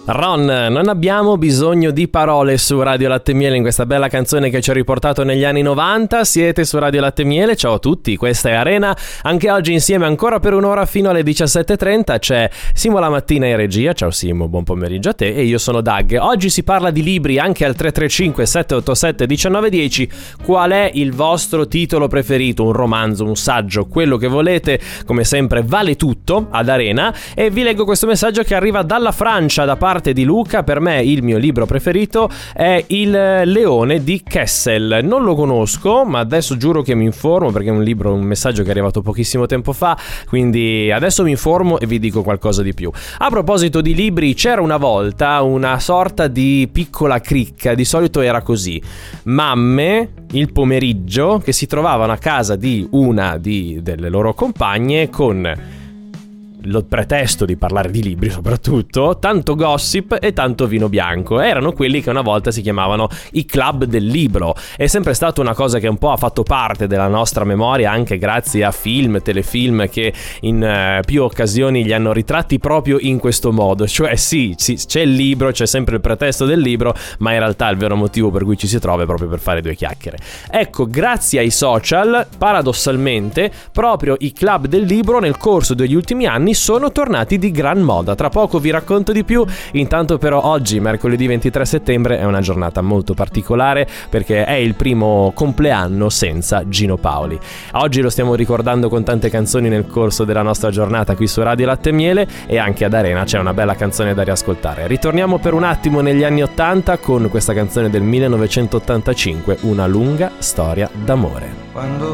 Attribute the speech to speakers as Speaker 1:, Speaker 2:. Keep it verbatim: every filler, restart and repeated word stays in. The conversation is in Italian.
Speaker 1: Ron, non abbiamo bisogno di parole su Radio Latte Miele in questa bella canzone che ci ha riportato negli anni novanta. Siete su Radio Latte Miele, ciao a tutti, questa è Arena. Anche oggi insieme ancora per un'ora fino alle diciassette e trenta c'è Simo la mattina in regia. Ciao Simo, buon pomeriggio a te. E io sono Doug. Oggi si parla di libri anche al tre tre cinque sette otto sette uno nove uno zero. Qual è il vostro titolo preferito? Un romanzo, un saggio, quello che volete. Come sempre vale tutto ad Arena. E vi leggo questo messaggio che arriva dalla Francia da parte di Luca. Per me il mio libro preferito è Il Leone di Kessel. Non lo conosco, ma adesso giuro che mi informo, perché è un libro, un messaggio che è arrivato pochissimo tempo fa, quindi adesso mi informo e vi dico qualcosa di più. A proposito di libri, c'era una volta una sorta di piccola cricca, di solito era così: mamme il pomeriggio che si trovavano a casa di una di, delle loro compagne con lo pretesto di parlare di libri, soprattutto tanto gossip e tanto vino bianco. Erano quelli che una volta si chiamavano i club del libro. È sempre stata una cosa che un po' ha fatto parte della nostra memoria, anche grazie a film, telefilm che in uh, più occasioni li hanno ritratti proprio in questo modo. Cioè sì, sì, c'è il libro, c'è sempre il pretesto del libro, ma in realtà il vero motivo per cui ci si trova è proprio per fare due chiacchiere. Ecco, grazie ai social, paradossalmente, proprio i club del libro nel corso degli ultimi anni sono tornati di gran moda. Tra poco vi racconto di più. Intanto però oggi, mercoledì ventitré settembre, è una giornata molto particolare perché è il primo compleanno senza Gino Paoli. Oggi lo stiamo ricordando con tante canzoni nel corso della nostra giornata qui su Radio Latte Miele, e anche ad Arena c'è una bella canzone da riascoltare. Ritorniamo per un attimo negli anni ottanta con questa canzone del millenovecentottantacinque, Una lunga storia d'amore.
Speaker 2: Quando